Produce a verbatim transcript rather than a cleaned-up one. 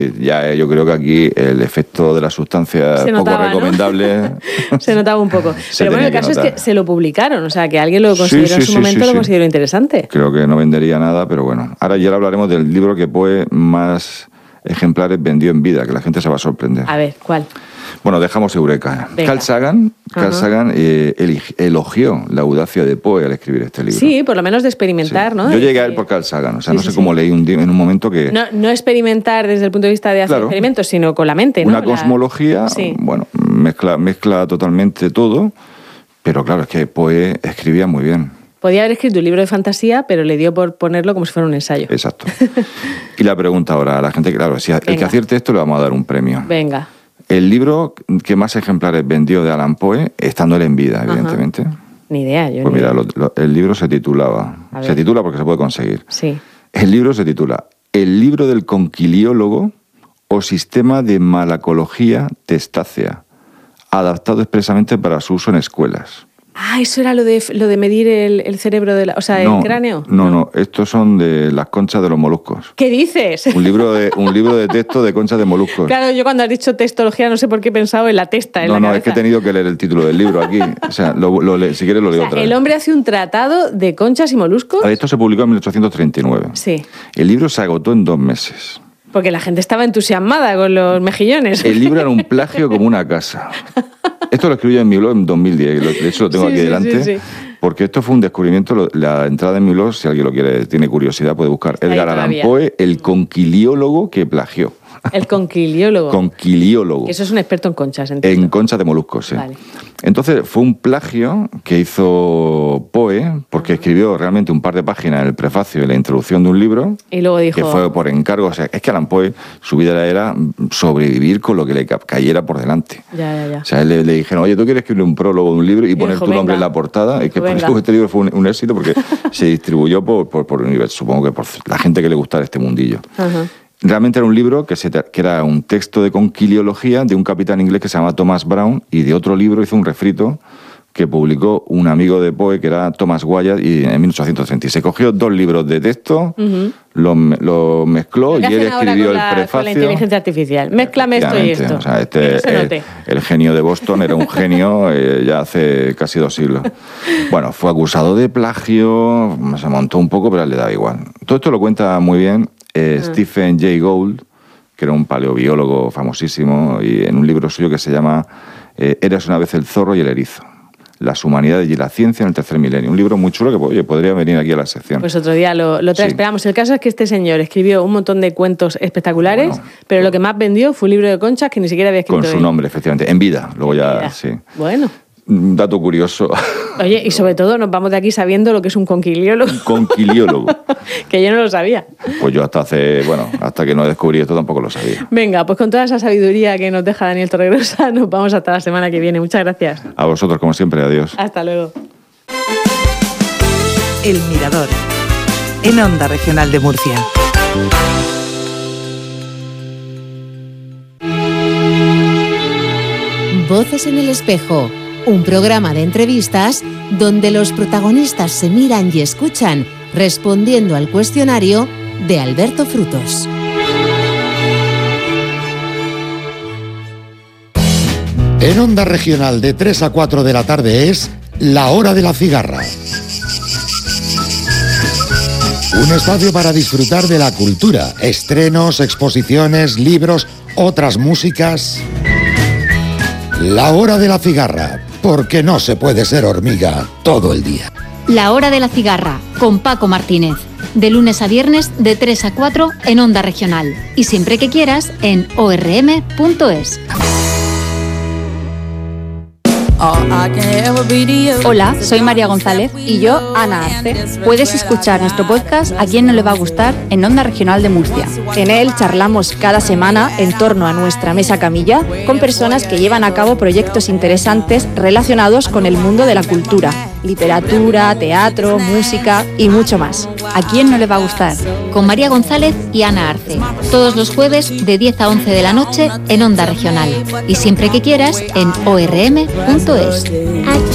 Ya yo creo que aquí el efecto de la sustancia se poco notaba, recomendable... ¿no? Se notaba un poco. Pero bueno, el caso que es que se lo publicaron, o sea, que alguien lo consideró sí, sí, en su sí, momento, sí, sí. lo consideró interesante. Creo que no vendería nada, pero bueno. Ahora ya hablaremos del libro que Poe más ejemplares vendió en vida, que la gente se va a sorprender. A ver, ¿cuál? Bueno, dejamos Eureka. Venga. Carl Sagan, Carl Sagan eh, elogió la audacia de Poe al escribir este libro. Sí, por lo menos de experimentar, sí. ¿no? Yo llegué a él por Carl Sagan, o sea, sí, no sé sí, cómo sí. leí un, en un momento que... No, no experimentar desde el punto de vista de hacer claro. experimentos, sino con la mente, ¿no? Una la... cosmología, sí. bueno, mezcla, mezcla totalmente todo, pero claro, es que Poe escribía muy bien. Podía haber escrito un libro de fantasía, pero le dio por ponerlo como si fuera un ensayo. Exacto. Y la pregunta ahora a la gente, claro, si el que acierte esto le vamos a dar un premio. Venga. El libro que más ejemplares vendió de Alan Poe, estando él en vida, evidentemente. Ajá. Ni idea, yo Pues ni mira, idea. Lo, lo, el libro se titulaba, se titula porque se puede conseguir. Sí. El libro se titula El libro del conquiliólogo o sistema de malacología testácea, adaptado expresamente para su uso en escuelas. Ah, eso era lo de lo de medir el, el cerebro, de la, o sea, no, el cráneo. No, no, no, estos son de las conchas de los moluscos. ¿Qué dices? Un libro de, un libro de texto de conchas de moluscos. Claro, yo cuando has dicho textología no sé por qué he pensado en la testa, en no, la no, cabeza. es que he tenido que leer el título del libro aquí. O sea, lo, lo, lo, si quieres lo leo o sea, otra vez. El hombre hace un tratado de conchas y moluscos. Esto se publicó en mil ochocientos treinta y nueve. Sí. El libro se agotó en dos meses. Porque la gente estaba entusiasmada con los mejillones. El libro era un plagio como una casa. Esto lo escribí yo en mi blog en dos mil diez, de hecho lo tengo sí, aquí sí, delante, sí, sí. porque esto fue un descubrimiento, la entrada en mi blog, si alguien lo quiere, tiene curiosidad, puede buscar Está Edgar Allan Poe, el conquiliólogo que plagió. El conquiliólogo. Conquiliólogo. Que eso es un experto en conchas, entiendo. En conchas de moluscos, sí. Vale. Entonces fue un plagio que hizo Poe, porque escribió realmente un par de páginas en el prefacio y la introducción de un libro. Y luego dijo... Que fue por encargo. O sea, es que Allan Poe, su vida era sobrevivir con lo que le cayera por delante. Ya, ya, ya. O sea, le, le dijeron, oye, ¿tú quieres escribir un prólogo de un libro y, y poner dijo, tu nombre venga. en la portada? Y que por Venga. eso este libro fue un, un éxito porque se distribuyó por, por, por el universo. Supongo que por la gente que le gustara este mundillo. Ajá. Realmente era un libro que, se, que era un texto de conquiliología de un capitán inglés que se llama Thomas Brown, y de otro libro hizo un refrito que publicó un amigo de Poe que era Thomas Wyatt, y en mil ochocientos treinta. Y se cogió dos libros de texto, uh-huh. los lo mezcló y él escribió la, el prefacio. Con la inteligencia artificial. Mézclame esto y esto. O sea, este, no el, el genio de Boston era un genio eh, ya hace casi dos siglos. Bueno, fue acusado de plagio, se montó un poco, pero a él le daba igual. Todo esto lo cuenta muy bien eh, uh-huh. Stephen Jay Gould, que era un paleobiólogo famosísimo, y en un libro suyo que se llama eh, Eras una vez el zorro y el erizo. Las humanidades y la ciencia en el tercer milenio. Un libro muy chulo que oye, podría venir aquí a la sección. Pues otro día lo, lo traes. Sí. Esperamos. El caso es que este señor escribió un montón de cuentos espectaculares, bueno, pero lo que más vendió fue un libro de conchas que ni siquiera había escrito. Con su él. nombre, efectivamente. En vida. Luego en ya, vida. Sí. Bueno. Un dato curioso. Oye, y sobre todo nos vamos de aquí sabiendo lo que es un conquiliólogo. Un conquiliólogo. Que yo no lo sabía. Pues yo hasta hace, bueno, hasta que no descubrí esto tampoco lo sabía. Venga, pues con toda esa sabiduría que nos deja Daniel Torregrosa, nos vamos hasta la semana que viene. Muchas gracias. A vosotros, como siempre, adiós. Hasta luego. El Mirador, en Onda Regional de Murcia. Voces en el espejo, un programa de entrevistas donde los protagonistas se miran y escuchan respondiendo al cuestionario de Alberto Frutos. En Onda Regional de tres a cuatro de la tarde es La Hora de la Cigarra. Un espacio para disfrutar de la cultura, estrenos, exposiciones, libros, otras músicas. La Hora de la Cigarra, porque no se puede ser hormiga todo el día. La Hora de la Cigarra, con Paco Martínez. De lunes a viernes, de tres a cuatro en Onda Regional. Y siempre que quieras, en o r m punto es. Hola, soy María González. Y yo, Ana Arce. Puedes escuchar nuestro podcast A Quién No Le Va a Gustar en Onda Regional de Murcia. En él charlamos cada semana en torno a nuestra mesa camilla con personas que llevan a cabo proyectos interesantes relacionados con el mundo de la cultura, literatura, teatro, música y mucho más. ¿A quién no le va a gustar? Con María González y Ana Arce. Todos los jueves de diez a once de la noche en Onda Regional. Y siempre que quieras en o r m punto es.